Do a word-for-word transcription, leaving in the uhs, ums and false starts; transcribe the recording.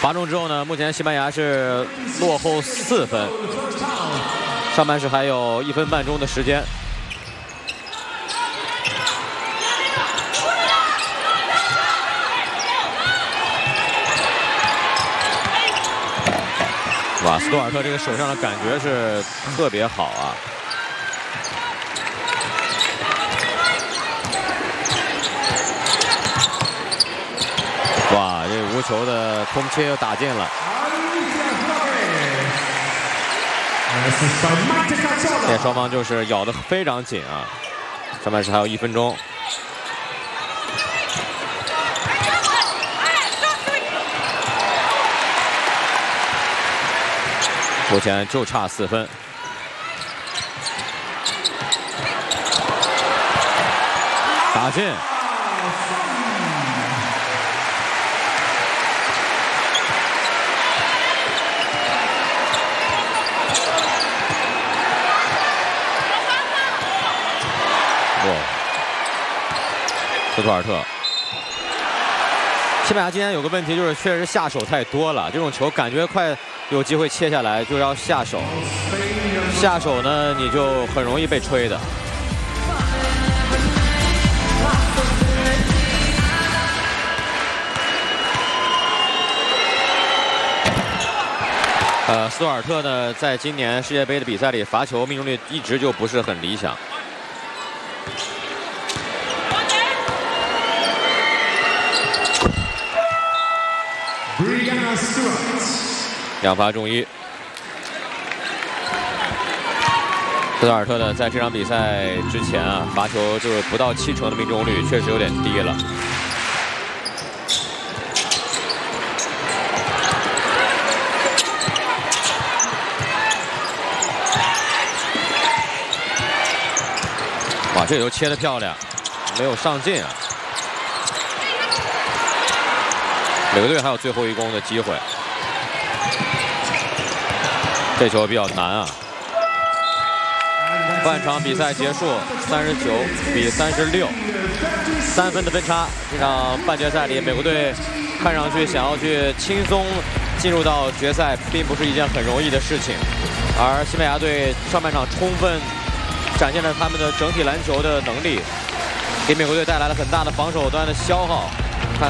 罚中之后呢，目前西班牙是落后四分，上半时还有一分半钟的时间。哇，斯图尔特这个手上的感觉是特别好啊！哇，这无球的空切又打进了。现在双方就是咬得非常紧啊！上半时还有一分钟。 目前就差四分，打进。哇，斯图尔特。 西班牙今天有个问题，就是确实下手太多了，这种球感觉快有机会切下来，就要下手。下手呢，你就很容易被吹的。呃，斯图尔特呢，在今年世界杯的比赛里，罚球命中率一直就不是很理想。 两罚中一。斯图尔特呢，在这场比赛之前啊，罚球就是不到七成的命中率，确实有点低了。哇，这球切得漂亮，没有上进啊。 每个队还有最后一攻的机会，这球比较难啊。半场比赛结束，三十九比三十六，三分的分差。这场半决赛里，美国队看上去想要去轻松进入到决赛，并不是一件很容易的事情。而西班牙队上半场充分展现了他们的整体篮球的能力，给美国队带来了很大的防守端的消耗。